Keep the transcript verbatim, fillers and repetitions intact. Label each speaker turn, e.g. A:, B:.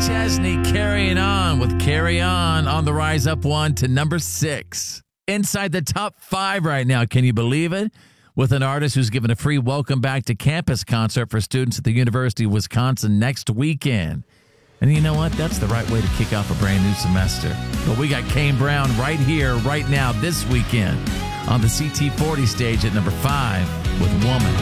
A: Chesney carrying on with Carry On on the rise up one to number six. Inside the top five right now, can you believe it? With an artist who's given a free welcome back to campus concert for students at the University of Wisconsin next weekend. And you know what? That's the right way to kick off a brand new semester. But we got Kane Brown right here, right now, this weekend on the C T forty stage at number five with Woman.